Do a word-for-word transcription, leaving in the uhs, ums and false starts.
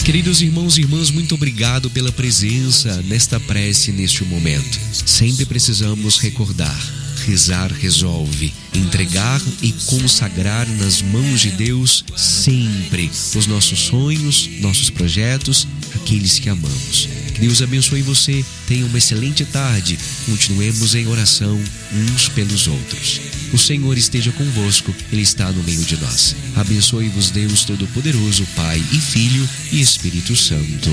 Queridos irmãos e irmãs, muito obrigado pela presença nesta prece, neste momento. Sempre precisamos recordar: rezar resolve. Entregar e consagrar nas mãos de Deus sempre os nossos sonhos, nossos projetos, aqueles que amamos. Que Deus abençoe você. Tenha uma excelente tarde. Continuemos em oração uns pelos outros. O Senhor esteja convosco. Ele está no meio de nós. Abençoe-vos Deus Todo-Poderoso, Pai e Filho e Espírito Santo.